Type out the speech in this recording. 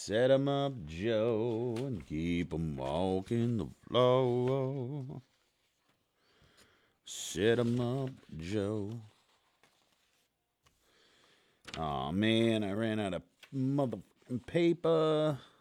Set 'em up, Joe, and keep 'em walking the floor. Set 'em up, Joe. Aw, man, I ran out of motherfucking paper.